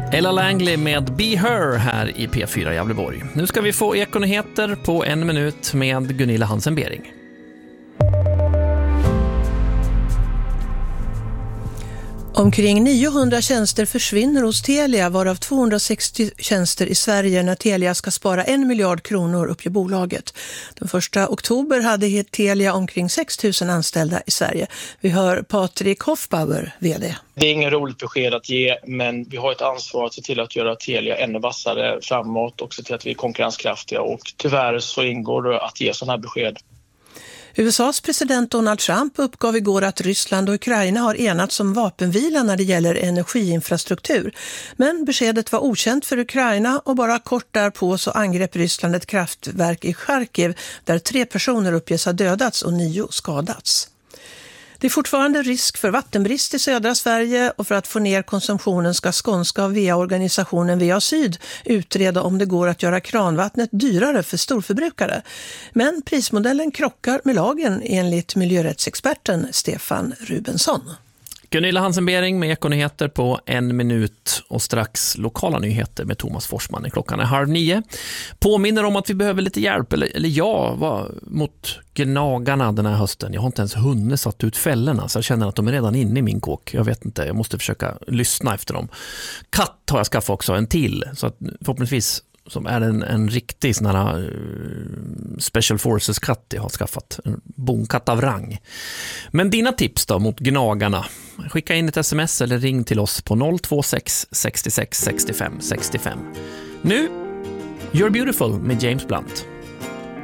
Ella Langley med Be Her här i P4 Gävleborg. Nu ska vi få ekonyheter på 1 minut med Gunilla Hansen-Bering. Omkring 900 tjänster försvinner hos Telia, varav 260 tjänster i Sverige när Telia ska spara 1 miljard kronor, uppger bolaget. Den 1 oktober hade Telia omkring 6 000 anställda i Sverige. Vi hör Patrik Hoffbauer, vd. Det är ingen roligt besked att ge, men vi har ett ansvar att se till att göra Telia ännu vassare framåt och se till att vi är konkurrenskraftiga. Och tyvärr så ingår det att ge sådana här besked. USAs president Donald Trump uppgav igår att Ryssland och Ukraina har enats om vapenvila när det gäller energiinfrastruktur. Men beskedet var okänt för Ukraina och bara kort därpå så angrep Ryssland ett kraftverk i Charkiv där 3 personer uppges ha dödats och 9 skadats. Det är fortfarande risk för vattenbrist i södra Sverige och för att få ner konsumtionen ska skånska VA-organisationen VA Syd utreda om det går att göra kranvattnet dyrare för storförbrukare. Men prismodellen krockar med lagen enligt miljörättsexperten Stefan Rubensson. Gunilla Hansen-Bering med ekonyheter på 1 minut och strax lokala nyheter med Thomas Forsman. Klockan är 8:30. Påminner om att vi behöver lite hjälp, mot gnagarna den här hösten. Jag har inte ens hunnit satt ut fällorna så jag känner att de är redan inne i min kåk. Jag vet inte, jag måste försöka lyssna efter dem. Katt har jag skaffat också, en till. Så att förhoppningsvis som är en riktig sån här Special Forces-katt jag har skaffat. En bonkatt av rang. Men dina tips då mot gnagarna? Skicka in ett sms eller ring till oss på 026 66 65 65. Nu, You're Beautiful med James Blunt.